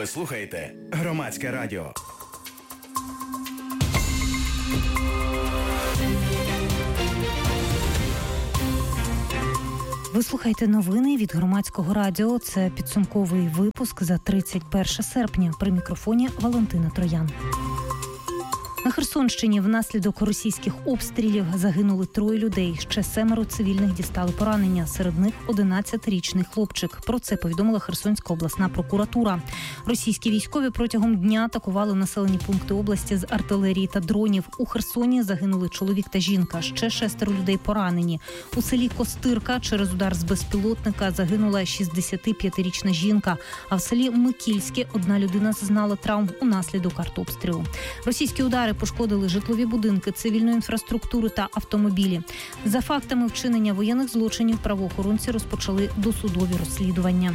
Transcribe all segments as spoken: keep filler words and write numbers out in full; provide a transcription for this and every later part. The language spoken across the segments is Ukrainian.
Ви слухаєте Громадське радіо. Ви слухаєте новини від Громадського радіо. Це підсумковий випуск за тридцять перше серпня. При мікрофоні Валентина Троян. На Херсонщині внаслідок російських обстрілів загинули троє людей. Ще семеро цивільних дістали поранення. Серед них одинадцятирічний хлопчик. Про це повідомила Херсонська обласна прокуратура. Російські військові протягом дня атакували населені пункти області з артилерії та дронів. У Херсоні загинули чоловік та жінка. Ще шестеро людей поранені. У селі Костирка через удар з безпілотника загинула шістдесятип'ятирічна жінка. А в селі Микільське одна людина зазнала травм унаслідок артобстрілу. Російські удари пошкодили житлові будинки, цивільну інфраструктуру та автомобілі. За фактами вчинення воєнних злочинів правоохоронці розпочали досудові розслідування.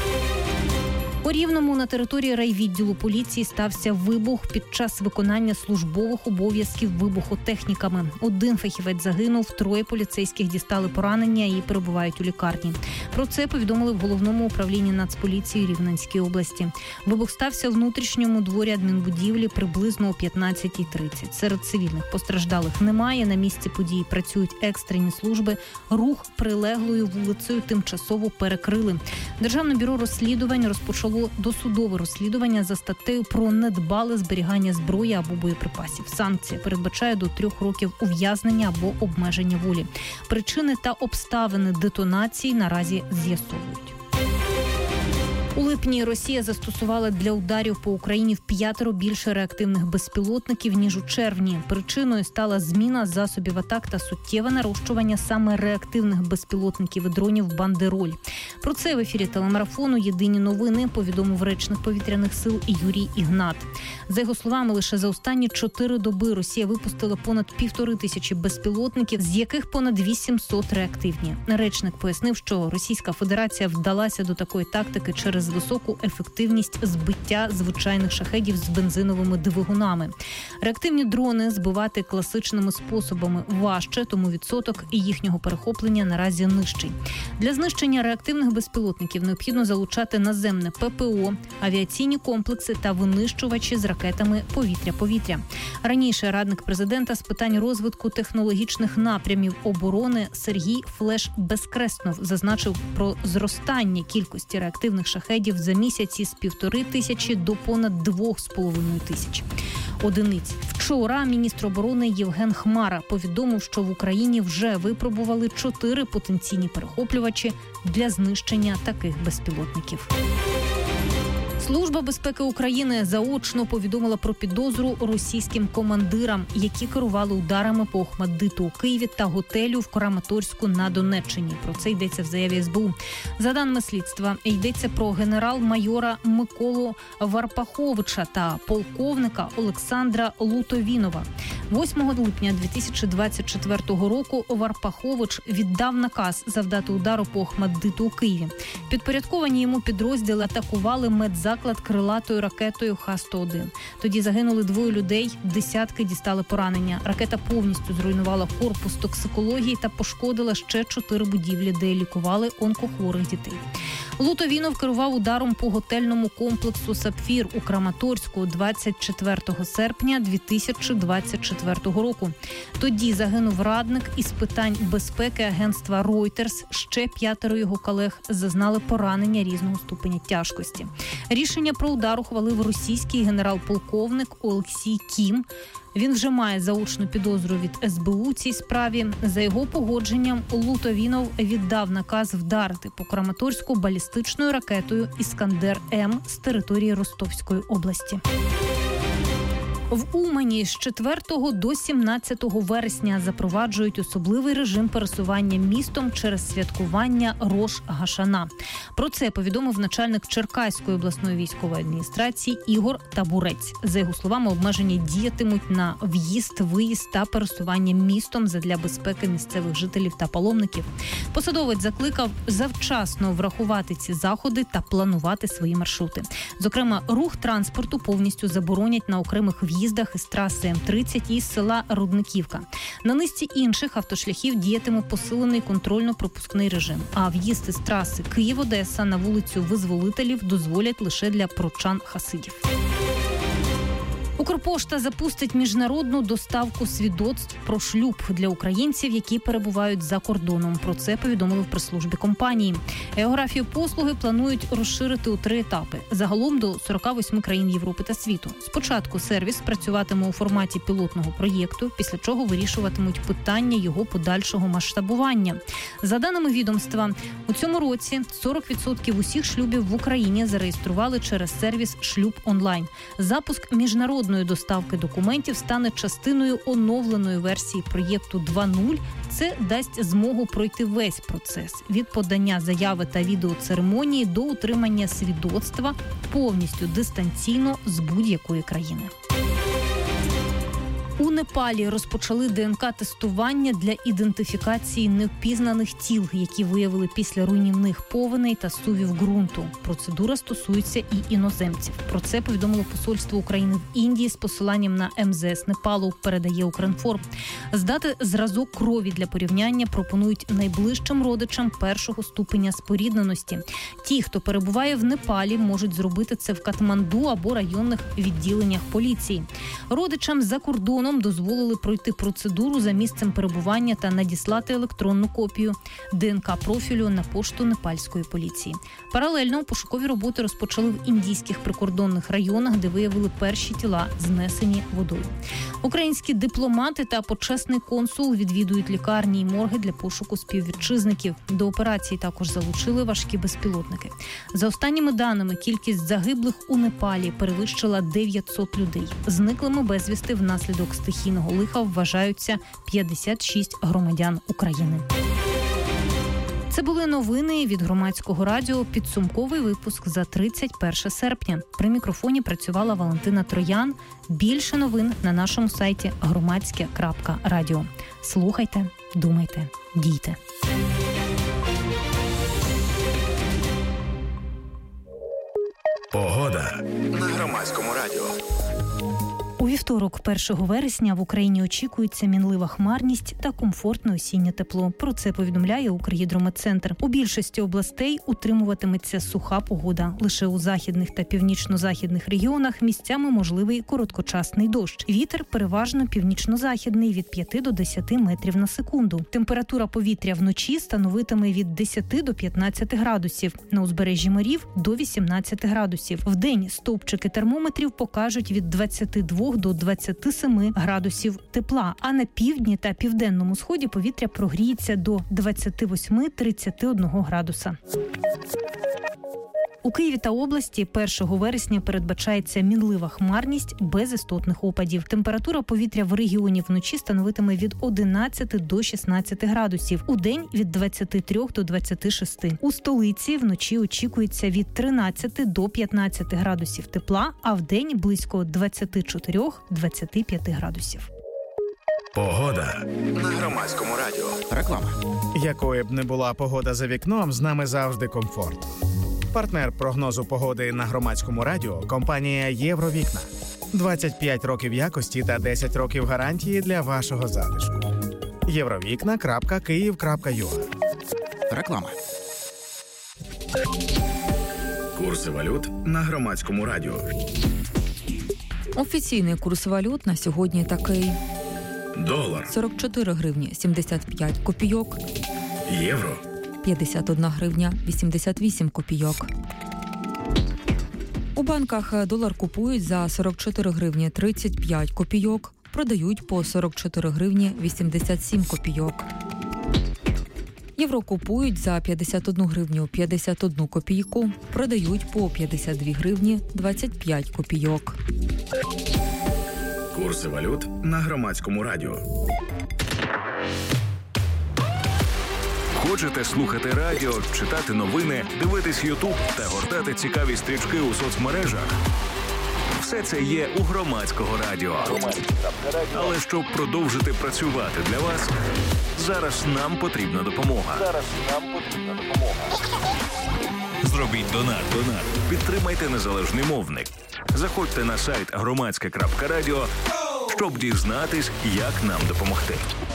У Рівному на території райвідділу поліції стався вибух під час виконання службових обов'язків вибухотехніками. Один фахівець загинув, троє поліцейських дістали поранення і перебувають у лікарні. Про це повідомили в Головному управлінні Нацполіції Рівненської області. Вибух стався в внутрішньому дворі адмінбудівлі приблизно о п'ятнадцятій тридцять. Серед цивільних постраждалих немає. На місці події працюють екстрені служби. Рух прилеглою вулицею тимчасово перекрили. Державне бюро розслідувань розпочало досудове розслідування за статтею про недбале зберігання зброї або боєприпасів. Санкція передбачає до трьох років ув'язнення або обмеження волі. Причини та обставини детонації наразі з'ясовують. У липні Росія застосувала для ударів по Україні в п'ятеро більше реактивних безпілотників, ніж у червні. Причиною стала зміна засобів атак та суттєве нарощування саме реактивних безпілотників і дронів «Бандероль». Про це в ефірі телемарафону «Єдині новини» повідомив речник повітряних сил Юрій Ігнат. За його словами, лише за останні чотири доби Росія випустила понад півтори тисячі безпілотників, з яких понад вісімсот реактивні. Речник пояснив, що Російська Федерація вдалася до такої тактики через високу ефективність збиття звичайних шахедів з бензиновими двигунами. Реактивні дрони збивати класичними способами важче, тому відсоток їхнього перехоплення наразі нижчий. Для знищення реактивних безпілотників необхідно залучати наземне ППО, авіаційні комплекси та винищувачі з ракетами повітря-повітря. Раніше радник президента з питань розвитку технологічних напрямів оборони Сергій Флеш-Безкреснов зазначив про зростання кількості реактивних шахедів за місяці з півтори тисячі до понад двох з половиною тисяч одиниць. Вчора міністр оборони Євген Хмара повідомив, що в Україні вже випробували чотири потенційні перехоплювачі для знищення таких безпілотників. Служба безпеки України заочно повідомила про підозру російським командирам, які керували ударами по Охмаддиту у Києві та готелю в Краматорську на Донеччині. Про це йдеться в заяві ес бе у. За даними слідства, йдеться про генерал-майора Миколу Варпаховича та полковника Олександра Лутовінова. восьмого липня дві тисячі двадцять четвертого року Варпахович віддав наказ завдати удару по Охмаддиту у Києві. Підпорядковані йому підрозділи атакували медзаклад крилатою ракетою Х сто один. Тоді загинули двоє людей, десятки дістали поранення. Ракета повністю зруйнувала корпус токсикології та пошкодила ще чотири будівлі, де лікували онкохворих дітей. Лутовінов керував ударом по готельному комплексу «Сапфір» у Краматорську двадцять четвертого серпня дві тисячі двадцять четвертого року. Тоді загинув радник із питань безпеки агентства Reuters. Ще п'ятеро його колег зазнали поранення різного ступеня тяжкості. Рішення про удар ухвалив російський генерал-полковник Олексій Кім. Він вже має заочну підозру від ес бе у у цій справі. За його погодженням Лутовінов віддав наказ вдарити по Краматорську балістичною ракетою «Іскандер-М» з території Ростовської області. В Умані з четвертого до сімнадцятого вересня запроваджують особливий режим пересування містом через святкування Рош Гашана. Про це повідомив начальник Черкаської обласної військової адміністрації Ігор Табурець. За його словами, обмеження діятимуть на в'їзд, виїзд та пересування містом задля безпеки місцевих жителів та паломників. Посадовець закликав завчасно врахувати ці заходи та планувати свої маршрути. Зокрема, рух транспорту повністю заборонять на окремих в'їздах в'їздах із траси Ем тридцять і з села Рудниківка. На низці інших автошляхів діятиме посилений контрольно-пропускний режим, а в'їзд із траси Київ-Одеса на вулицю Визволителів дозволять лише для прочан-хасидів. Укрпошта запустить міжнародну доставку свідоцтв про шлюб для українців, які перебувають за кордоном. Про це повідомили в прес-службі компанії. Географію послуги планують розширити у три етапи. Загалом до сорок восьми країн Європи та світу. Спочатку сервіс працюватиме у форматі пілотного проєкту, після чого вирішуватимуть питання його подальшого масштабування. За даними відомства, у цьому році сорок відсотків усіх шлюбів в Україні зареєстрували через сервіс «Шлюб онлайн». Запуск міжнародної доставки документів стане частиною оновленої версії проєкту два нуль. Це дасть змогу пройти весь процес – від подання заяви та відеоцеремонії до утримання свідоцтва повністю дистанційно з будь-якої країни. У Непалі розпочали ДНК-тестування для ідентифікації невпізнаних тіл, які виявили після руйнівних повеней та сувів ґрунту. Процедура стосується і іноземців. Про це повідомило посольство України в Індії з посиланням на Ем Зе Ес Непалу, передає Укрінформ. Здати зразок крові для порівняння пропонують найближчим родичам першого ступеня спорідненості. Ті, хто перебуває в Непалі, можуть зробити це в Катманду або районних відділеннях поліції. Родичам за кордоном дозволили пройти процедуру за місцем перебування та надіслати електронну копію ДНК-профілю на пошту непальської поліції. Паралельно пошукові роботи розпочали в індійських прикордонних районах, де виявили перші тіла, знесені водою. Українські дипломати та почесний консул відвідують лікарні й морги для пошуку співвітчизників. До операції також залучили важкі безпілотники. За останніми даними, кількість загиблих у Непалі перевищила дев'ятсот людей. Зниклими безвісти внаслідок стихійного лиха вважаються п'ятдесят шість громадян України. Це були новини від Громадського радіо. Підсумковий випуск за тридцять перше серпня. При мікрофоні працювала Валентина Троян. Більше новин на нашому сайті громадське крапка радіо. Слухайте, думайте, дійте. Погода на Громадському радіо. У вівторок, першого вересня, в Україні очікується мінлива хмарність та комфортне осіннє тепло. Про це повідомляє Укргідрометцентр. У більшості областей утримуватиметься суха погода. Лише у західних та північно-західних регіонах місцями можливий короткочасний дощ. Вітер переважно північно-західний від п'яти до десяти метрів на секунду. Температура повітря вночі становитиме від десяти до п'ятнадцяти градусів. На узбережжі морів – до вісімнадцяти градусів. Вдень стовпчики термометрів покажуть від двадцяти двох до двадцяти семи градусів тепла, а на півдні та південному сході повітря прогріється до двадцяти восьми - тридцяти одного градуса. У Києві та області першого вересня передбачається мінлива хмарність без істотних опадів. Температура повітря в регіоні вночі становитиме від одинадцяти до шістнадцяти градусів. Удень – від двадцяти трьох до двадцяти шести. У столиці вночі очікується від тринадцяти до п'ятнадцяти градусів тепла, а вдень – близько двадцяти чотирьох - двадцяти п'яти градусів. Погода на Громадському радіо. Реклама. Якою б не була погода за вікном, з нами завжди комфорт. Партнер прогнозу погоди на Громадському радіо – компанія «Євровікна». двадцять п'ять років якості та десять років гарантії для вашого затишку. євровікна крапка київ крапка ю а. Реклама. Курси валют на Громадському радіо. Офіційний курс валют на сьогодні такий. Долар. сорок чотири гривні сімдесят п'ять копійок. Євро. п'ятдесят одна гривня вісімдесят вісім копійок. У банках долар купують за сорок чотири гривні тридцять п'ять копійок, продають по сорок чотири гривні вісімдесят сім копійок. Євро купують за п'ятдесят одну гривню п'ятдесят одну копійку, продають по п'ятдесят дві гривні двадцять п'ять копійок. Курси валют на Громадському радіо. Хочете слухати радіо, читати новини, дивитись Ютуб та гортати цікаві стрічки у соцмережах? Все це є у Громадського радіо. Але щоб продовжити працювати для вас, зараз нам потрібна допомога. Зараз нам потрібна допомога. Зробіть донат. Донат. Підтримайте незалежний мовник. Заходьте на сайт громадське крапка радіо, щоб дізнатись, як нам допомогти.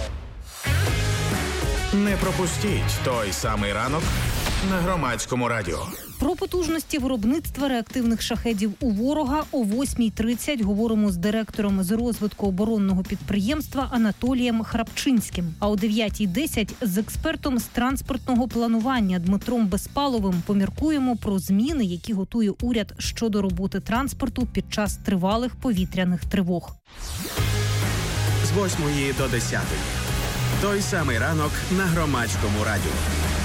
Не пропустіть той самий ранок на Громадському радіо. Про потужності виробництва реактивних шахедів у ворога о восьмій тридцять говоримо з директором з розвитку оборонного підприємства Анатолієм Храпчинським. А о дев'ятій десять з експертом з транспортного планування Дмитром Безпаловим поміркуємо про зміни, які готує уряд щодо роботи транспорту під час тривалих повітряних тривог. З восьмої до десятої. Той самий ранок на Громадському радіо.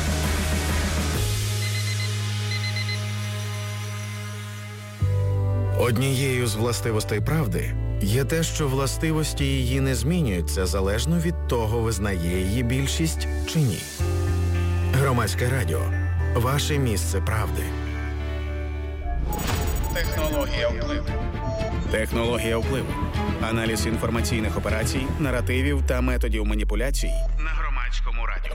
Однією з властивостей правди є те, що властивості її не змінюються залежно від того, визнає її більшість чи ні. Громадське радіо. Ваше місце правди. Технологія впливу. Технологія впливу. Аналіз інформаційних операцій, наративів та методів маніпуляцій на Громадському радіо.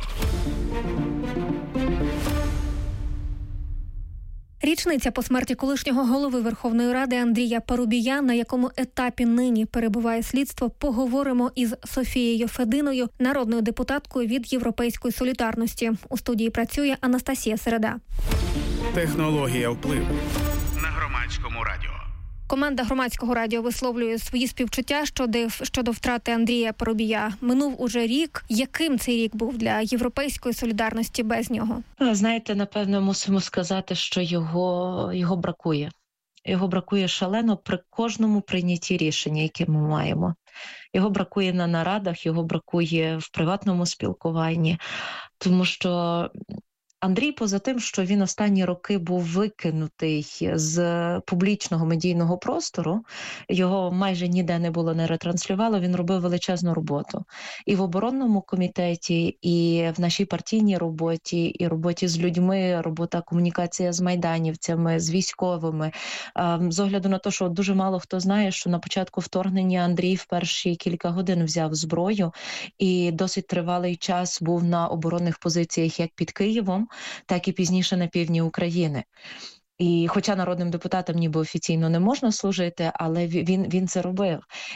Річниця по смерті колишнього голови Верховної Ради Андрія Парубія, на якому етапі нині перебуває слідство, поговоримо із Софією Фединою, народною депутаткою від Європейської солідарності. У студії працює Анастасія Середа. Технологія впливу на Громадському радіо. Команда Громадського радіо висловлює свої співчуття щодо, щодо втрати Андрія Парубія. Минув уже рік. Яким цей рік був для Європейської солідарності без нього? Знаєте, напевно, мусимо сказати, що його, його бракує. Його бракує шалено при кожному прийнятті рішення, яке ми маємо. Його бракує на нарадах, його бракує в приватному спілкуванні, тому що Андрій, поза тим, що він останні роки був викинутий з публічного медійного простору, його майже ніде не було, не ретранслювало, він робив величезну роботу. І в оборонному комітеті, і в нашій партійній роботі, і роботі з людьми, робота, комунікація з майданівцями, з військовими. З огляду на те, що дуже мало хто знає, що на початку вторгнення Андрій в перші кілька годин взяв зброю і досить тривалий час був на оборонних позиціях як під Києвом, так і пізніше на півдні України. І хоча народним депутатам ніби офіційно не можна служити, але він, він це робив.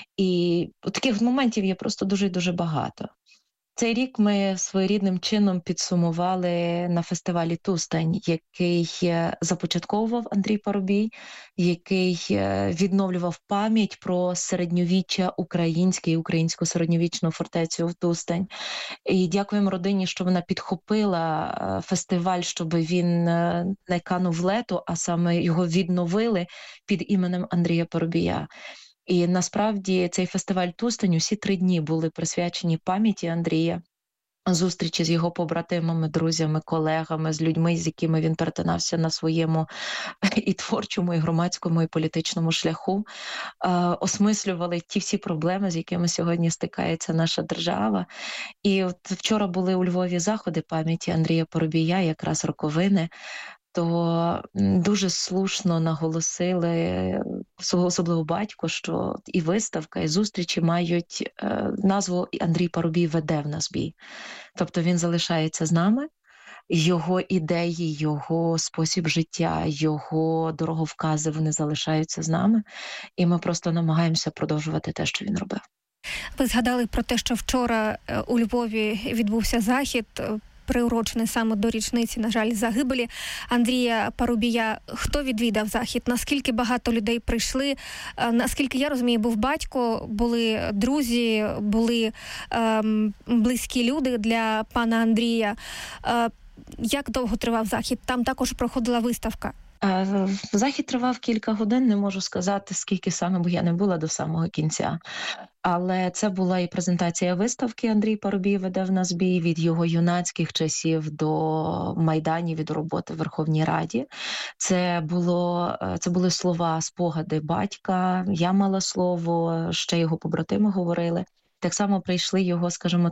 І таких моментів є просто дуже-дуже багато. Цей рік ми своєрідним чином підсумували на фестивалі «Тустань», який започатковував Андрій Парубій, який відновлював пам'ять про середньовіччя українське і українську середньовічну фортецю в Тустань. І дякуємо родині, що вона підхопила фестиваль, щоб він не канув в лету, а саме його відновили під іменем Андрія Парубія. І насправді цей фестиваль «Тустань» усі три дні були присвячені пам'яті Андрія, зустрічі з його побратимами, друзями, колегами, з людьми, з якими він перетинався на своєму і творчому, і громадському, і політичному шляху, е, осмислювали ті всі проблеми, з якими сьогодні стикається наша держава. І от вчора були у Львові заходи пам'яті Андрія Парубія, якраз роковини, то дуже слушно наголосили, особливо батько, що і виставка, і зустрічі мають е, назву «Андрій Парубій веде в нас бій». Тобто він залишається з нами, його ідеї, його спосіб життя, його дороговкази, вони залишаються з нами, і ми просто намагаємося продовжувати те, що він робив. Ви згадали про те, що вчора у Львові відбувся захід, приурочений саме до річниці, на жаль, загибелі Андрія Парубія. Хто відвідав захід? Наскільки багато людей прийшли? Наскільки я розумію, був батько, були друзі, були ем, близькі люди для пана Андрія. Е, як довго тривав захід? Там також проходила виставка. Захід тривав кілька годин, не можу сказати, скільки саме, бо я не була до самого кінця. Але це була і презентація виставки «Андрій Парубій веде в нас бій» від його юнацьких часів до майданів, від роботи в Верховній Раді. Це було, це були слова, спогади батька, я мала слово, ще його побратими говорили. Так само прийшли його, скажімо так,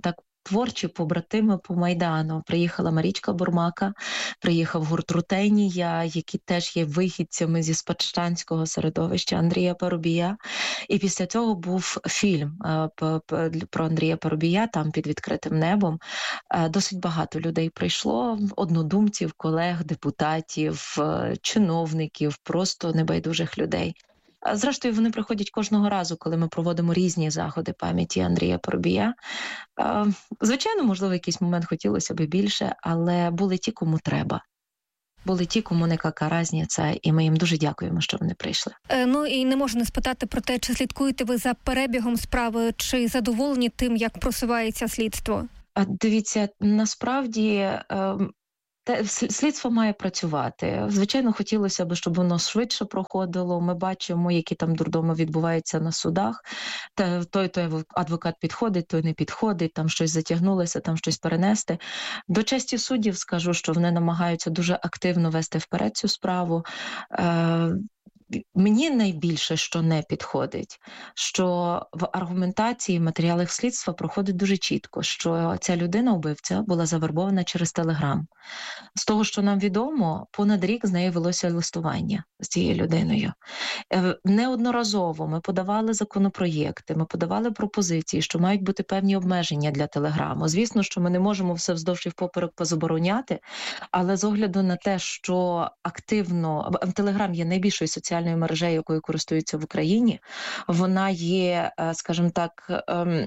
творчі побратими по Майдану. Приїхала Марічка Бурмака, приїхав гурт Рутенія, які теж є вихідцями зі спадщанського середовища Андрія Парубія. І після цього був фільм про Андрія Парубія, там під відкритим небом. Досить багато людей прийшло, однодумців, колег, депутатів, чиновників, просто небайдужих людей. Зрештою, вони приходять кожного разу, коли ми проводимо різні заходи пам'яті Андрія Парубія. Звичайно, можливо, в якийсь момент хотілося б більше, але були ті, кому треба. Були ті, кому не яка разниця, і ми їм дуже дякуємо, що вони прийшли. Е, ну і не можу не спитати про те, чи слідкуєте ви за перебігом справи, чи задоволені тим, як просувається слідство? А дивіться, насправді... Е, Те, слідство має працювати. Звичайно, хотілося б, щоб воно швидше проходило. Ми бачимо, які там дурдоми відбуваються на судах. Та, той, той адвокат підходить, той не підходить, там щось затягнулося, там щось перенести. До честі суддів скажу, що вони намагаються дуже активно вести вперед цю справу. Е- Мені найбільше, що не підходить, що в аргументації, в матеріалах слідства проходить дуже чітко, що ця людина-убивця була завербована через Телеграм. З того, що нам відомо, понад рік з нею велося листування з цією людиною. Неодноразово ми подавали законопроєкти, ми подавали пропозиції, що мають бути певні обмеження для Телеграму. Звісно, що ми не можемо все вздовж і впоперек позабороняти, але з огляду на те, що активно... Телеграм є найбільшою соціальною мережею, якою користуються в Україні, вона є, скажімо так,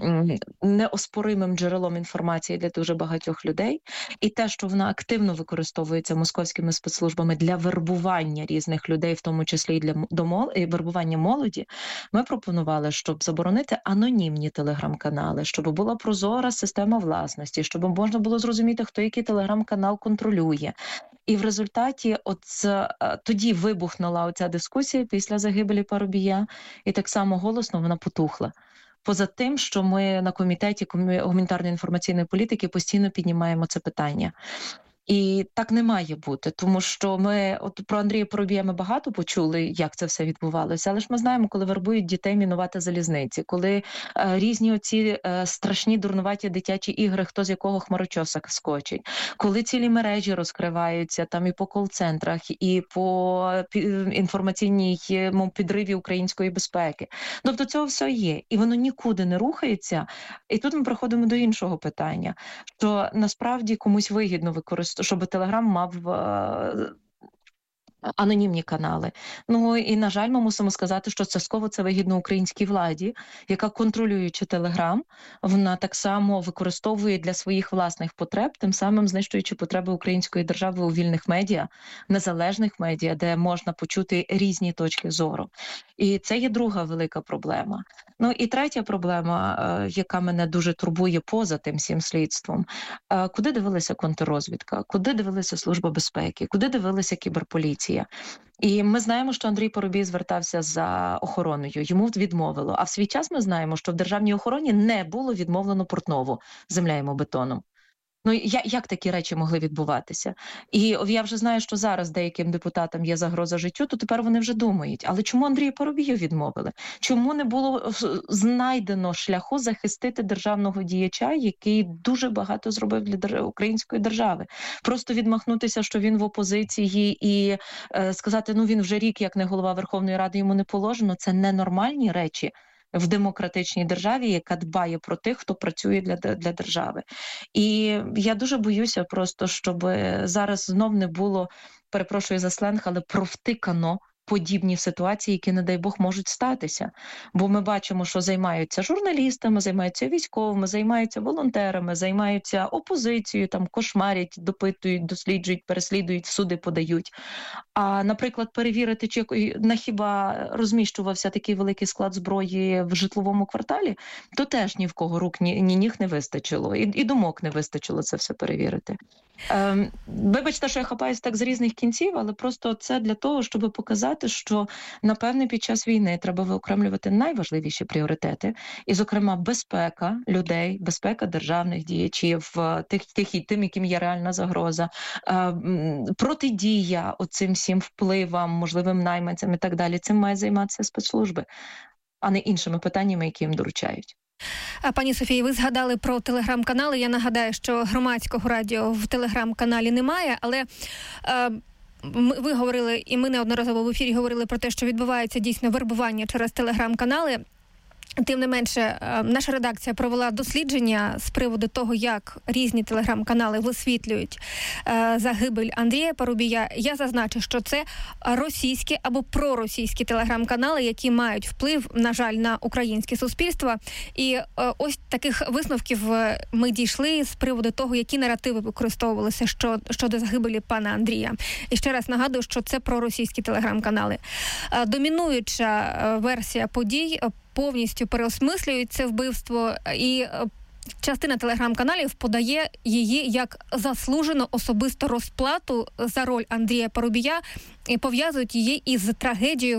неоспоримим джерелом інформації для дуже багатьох людей. І те, що вона активно використовується московськими спецслужбами для вербування різних людей, в тому числі і для домол... і вербування молоді, ми пропонували, щоб заборонити анонімні телеграм-канали, щоб була прозора система власності, щоб можна було зрозуміти, хто який телеграм-канал контролює. І в результаті от тоді вибухнула оця дискусія після загибелі Парубія, і так само голосно вона потухла. Поза тим, що ми на комітеті гуманітарної інформаційної політики постійно піднімаємо це питання. І так не має бути, тому що ми от про Андрія Парубія ми багато почули, як це все відбувалося, але ж ми знаємо, коли вербують дітей мінувати залізниці, коли е, різні оці е, страшні дурнуваті дитячі ігри, хто з якого хмарочоса скочить, коли цілі мережі розкриваються там і по кол-центрах, і по інформаційній підриві української безпеки. Тобто цього все є, і воно нікуди не рухається. І тут ми приходимо до іншого питання, що насправді комусь вигідно використовувати, щоб Телеграм мав е- анонімні канали. Ну і, на жаль, ми мусимо сказати, що частково це вигідно українській владі, яка, контролюючи Телеграм, вона так само використовує для своїх власних потреб, тим самим знищуючи потреби української держави у вільних медіа, незалежних медіа, де можна почути різні точки зору. І це є друга велика проблема. Ну і третя проблема, яка мене дуже турбує поза тим всім слідством. Куди дивилася контррозвідка? Куди дивилася Служба безпеки? Куди дивилася кіберполіція? І ми знаємо, що Андрій Парубій звертався за охороною, йому відмовило. А в свій час ми знаємо, що в державній охороні не було відмовлено Портнову земляємо бетоном. Ну, я, як такі речі могли відбуватися? І я вже знаю, що зараз деяким депутатам є загроза життю, то тепер вони вже думають, але чому Андрію Парубію відмовили? Чому не було знайдено шляху захистити державного діяча, який дуже багато зробив для української держави? Просто відмахнутися, що він в опозиції і е, сказати, ну він вже рік як не голова Верховної Ради, йому не положено, це ненормальні речі в демократичній державі, яка дбає про тих, хто працює для, для держави. І я дуже боюся просто, щоб зараз знов не було, перепрошую за сленг, але провтикано подібні ситуації, які, не дай Бог, можуть статися. Бо ми бачимо, що займаються журналістами, займаються військовими, займаються волонтерами, займаються опозицією, там кошмарять, допитують, досліджують, переслідують, в суди подають. А, наприклад, перевірити, чи на хіба розміщувався такий великий склад зброї в житловому кварталі, то теж ні в кого рук, ні, ні ніг не вистачило. І, і думок не вистачило це все перевірити. Ем, вибачте, що я хапаюсь так з різних кінців, але просто це для того, щоб показати, що, напевне, під час війни треба виокремлювати найважливіші пріоритети, і, зокрема, безпека людей, безпека державних діячів, тих, тих і тим, яким є реальна загроза, ем, протидія оцим всім впливам, можливим найманцям і так далі. Цим мають займатися спецслужби, а не іншими питаннями, які їм доручають. Пані Софії, ви згадали про телеграм-канали. Я нагадаю, що Громадського радіо в телеграм-каналі немає, але е, ви говорили, і ми неодноразово в ефірі говорили про те, що відбувається дійсно вербування через телеграм-канали. Тим не менше, наша редакція провела дослідження з приводу того, як різні телеграм-канали висвітлюють е, загибель Андрія Парубія. Я зазначу, що це російські або проросійські телеграм-канали, які мають вплив, на жаль, на українське суспільство. І е, ось таких висновків ми дійшли з приводу того, які наративи використовувалися що, щодо загибелі пана Андрія. І ще раз нагадую, що це проросійські телеграм-канали. Е, домінуюча е, версія подій повністю переосмислюють це вбивство, і частина телеграм-каналів подає її як заслужену особисту розплату за роль Андрія Парубія і пов'язують її із трагедією